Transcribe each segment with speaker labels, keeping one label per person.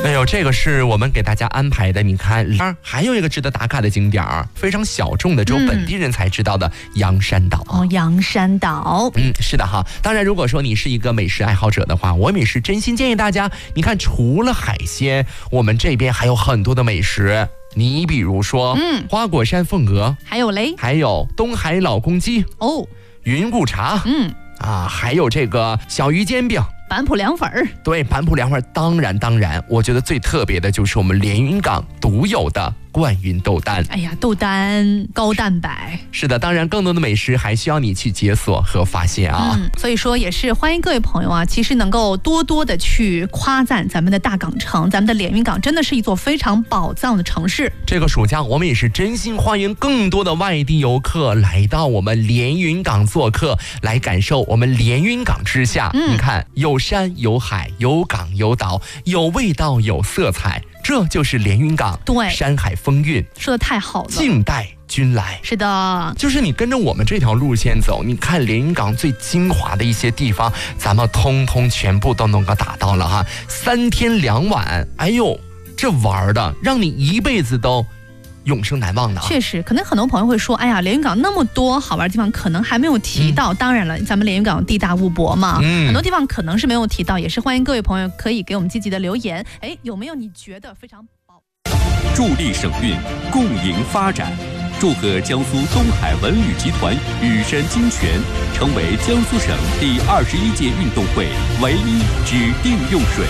Speaker 1: 哎呦，这个是我们给大家安排的。你看，还有一个值得打卡的景点，非常小众的，只有本地人才知道的阳山岛。
Speaker 2: 阳山岛。
Speaker 1: 是的哈。当然，如果说你是一个美食爱好者的话，我们也是真心建议大家，你看，除了海鲜，我们这边还有很多的美食。你比如说，花果山凤鹅，
Speaker 2: 还有嘞，
Speaker 1: 还有东海老公鸡云雾茶，还有这个小鱼煎饼。
Speaker 2: 板浦凉粉儿，
Speaker 1: 对，板浦凉粉儿，当然，我觉得最特别的就是我们连云港独有的冠云豆丹。
Speaker 2: 哎呀，豆丹高蛋白。
Speaker 1: 是的，当然更多的美食还需要你去解锁和发现啊。
Speaker 2: 所以说也是欢迎各位朋友啊，其实能够多多的去夸赞咱们的大港城，咱们的连云港真的是一座非常宝藏的城市。
Speaker 1: 这个暑假我们也是真心欢迎更多的外地游客来到我们连云港做客，来感受我们连云港之下。你看，有山有海有港有岛，有味道有色彩，这就是连云港。
Speaker 2: 对，
Speaker 1: 山海风韵，
Speaker 2: 说得太好了，
Speaker 1: 静待君来。
Speaker 2: 是的，
Speaker 1: 就是你跟着我们这条路线走，你看连云港最精华的一些地方，咱们通通全部都能够打到了哈。3天2晚，哎呦，这玩的让你一辈子都永生难忘的。
Speaker 2: 确实，可能很多朋友会说，哎呀，连云港那么多好玩的地方，可能还没有提到。当然了，咱们连云港地大物博嘛，很多地方可能是没有提到，也是欢迎各位朋友可以给我们积极的留言。有没有你觉得非常棒？
Speaker 3: 助力省运，共赢发展。祝贺江苏东海文旅集团羽山金泉成为江苏省第21届运动会唯一指定用水。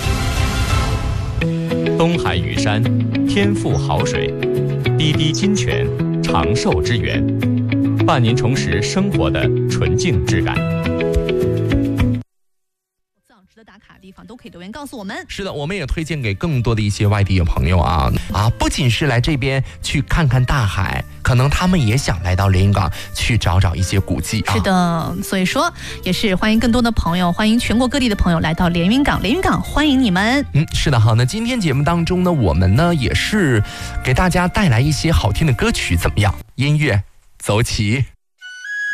Speaker 4: 东海羽山，天赋好水，滴滴金泉，长寿之源，伴您重拾生活的纯净质感。
Speaker 2: 值得打卡的地方都可以留言告诉我们。
Speaker 1: 是的，我们也推荐给更多的一些外地的朋友啊，不仅是来这边去看看大海，可能他们也想来到连云港去找一些古迹啊。
Speaker 2: 是的，所以说也是欢迎更多的朋友，欢迎全国各地的朋友来到连云港，连云港欢迎你们。
Speaker 1: 是的，好，那今天节目当中呢，我们呢也是给大家带来一些好听的歌曲，怎么样？音乐走起。